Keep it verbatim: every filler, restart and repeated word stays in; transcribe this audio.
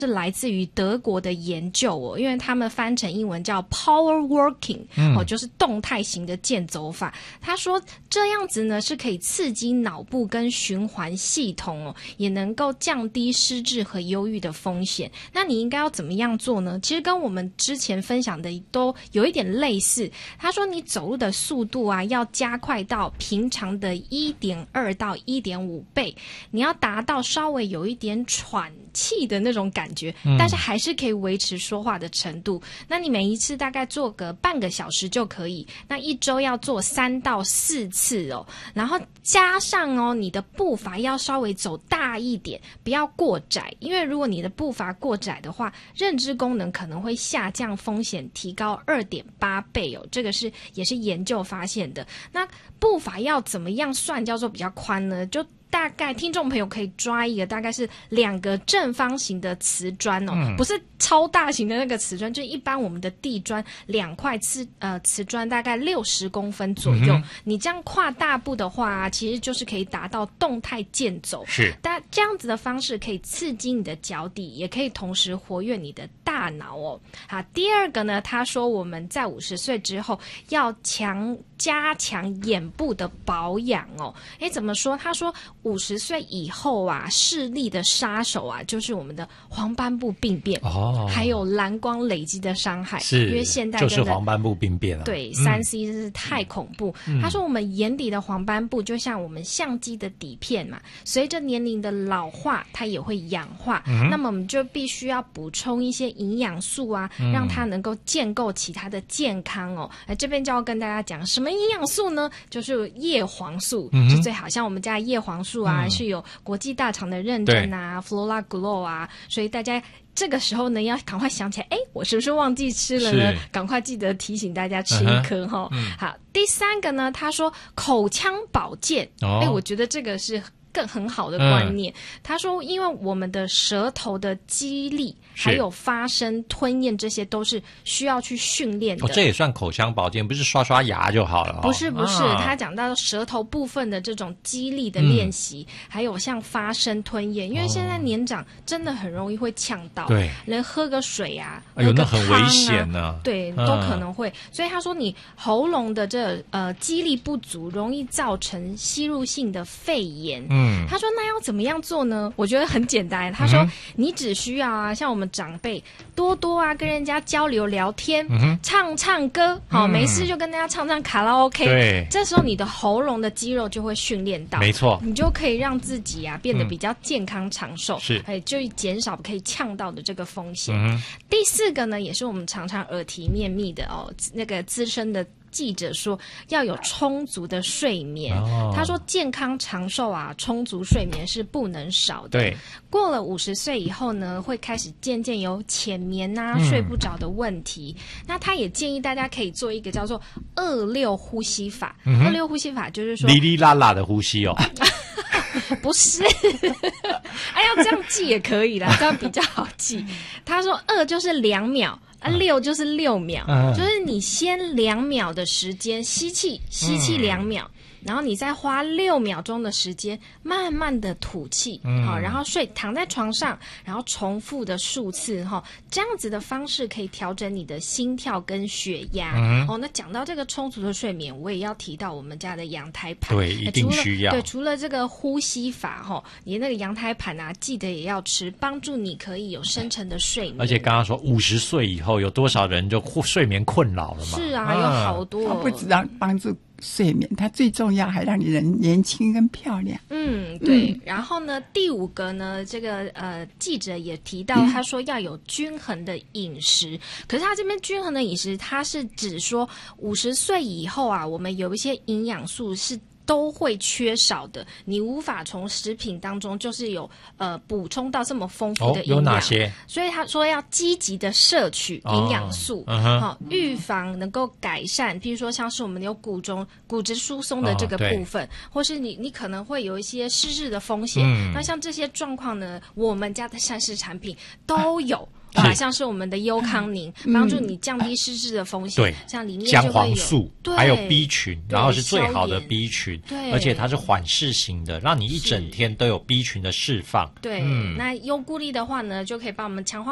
是来自于德国的研究哦，因为他们翻成英文叫 Power Walking、嗯、哦，就是动态型的健走法。他说这样子呢是可以刺激脑部跟循环系统哦，也能够降低失智和忧郁的风险。那你应该要怎么样做呢？其实跟我们之前分享的都有一点类似。他说你走路的速度啊要加快到平常的 一点二 到 一点五 倍，你要达到稍微有一点喘气的那种感觉、嗯、但是还是可以维持说话的程度。那你每一次大概做个半个小时就可以，那一周要做三到四次哦，然后加上哦你的步伐要稍微走大一点，不要过窄，因为如果你的步伐过窄的话，认知功能可能会下降，风险提高 二点八 倍哦，这个是也是研究发现的。那步伐要怎么样算叫做比较宽呢？就大概听众朋友可以抓一个大概是两个正方形的瓷砖哦、嗯，不是超大型的那个瓷砖，就一般我们的地砖两块瓷呃瓷砖大概六十公分左右、嗯、你这样跨大步的话其实就是可以达到动态健走， 是但这样子的方式可以刺激你的脚底，也可以同时活跃你的大脑哦。好，第二个呢，他说我们在五十岁之后要强加强眼部的保养哦。诶，怎么说？他说五十岁以后啊，视力的杀手啊，就是我们的黄斑部病变哦，还有蓝光累积的伤害， 是因为现代就是黄斑部病变了。 对，三 C 真是太恐怖、嗯。他说我们眼底的黄斑部就像我们相机的底片嘛，随着年龄的老化，它也会氧化、嗯，那么我们就必须要补充一些营养素啊，嗯、让它能够建构起它的健康哦。哎，这边就要跟大家讲什么营养素呢？就是叶黄素、嗯、是最好，像我们家的叶黄素啊、嗯、是有国际大厂的认证啊 ，Flora Glow 啊，所以大家这个时候呢要赶快想起来，哎，我是不是忘记吃了呢？赶快记得提醒大家吃一颗哈、嗯。好，第三个呢，他说口腔保健，哎、哦，我觉得这个是更很好的观念、嗯、他说因为我们的舌头的肌力还有发声吞咽这些都是需要去训练的、 哦、这也算口腔保健，不是刷刷牙就好了、哦、 不是不是、啊、他讲到舌头部分的这种肌力的练习、嗯、还有像发声吞咽，因为现在年长真的很容易会呛到，对，连喝个水啊， 哎呦， 那很危险呢、啊， 对、嗯，都可能会，所以他说你喉咙的这呃肌力不足容易造成吸入性的肺炎，嗯嗯，他说那要怎么样做呢？我觉得很简单。他说、嗯、你只需要啊，像我们长辈多多啊跟人家交流聊天，嗯、唱唱歌，好、嗯，没事就跟大家唱唱卡拉 OK。对，这时候你的喉咙的肌肉就会训练到， 没错， 你就可以让自己啊变得比较健康长寿，是、嗯，哎，就减少可以呛到的这个风险、嗯。第四个呢，也是我们常常耳提面命的哦，那个资深的记者说要有充足的睡眠、哦、他说健康长寿啊，充足睡眠是不能少的。对，过了五十岁以后呢，会开始渐渐有浅眠啊、嗯、睡不着的问题。那他也建议大家可以做一个叫做二六呼吸法、嗯、二六呼吸法就是说哩哩啦啦的呼吸哦不是哎要这样记也可以啦，这样比较好记。他说二就是两秒啊，六就是六秒、嗯，就是你先两秒的时间吸气，吸气两秒、嗯，然后你再花六秒钟的时间慢慢的吐气，嗯，好，然后睡躺在床上，然后重复的数次哈，这样子的方式可以调整你的心跳跟血压。嗯，哦，那讲到这个充足的睡眠，我也要提到我们家的阳台盘， 对，一定需要。 对，除了这个呼吸法哈，你那个阳台盘啊，记得也要吃，帮助你可以有深层的睡眠。 而且刚刚说五十岁以后有多少人就睡眠困扰了嘛？ 是啊，有好多、哦， 不只让帮助睡眠，它最重要还让你人年轻跟漂亮。 嗯，对。嗯、然后呢，第五个呢，这个呃记者也提到，他说要有均衡的饮食。嗯、可是他这边均衡的饮食，他是指说五十岁以后啊，我们有一些营养素是都会缺少的，你无法从食品当中就是有呃补充到这么丰富的营养、哦、有哪些？所以他说要积极的摄取营养素，好、哦嗯、预防能够改善，比如说像是我们有骨中骨质疏松的这个部分，哦、或是你你可能会有一些失智的风险、嗯。那像这些状况呢，我们家的膳食产品都有。啊啊，像是我们的优康宁，帮助你降低失智的风险。 对， 像里面姜就会有黄素， 对还有 B 群， 对然后是最好的消炎 B 群， 对而且它是缓释型的，让你一整天都有 B 群的释放。 对， 嗯那优固力的话呢，就可以帮我们强化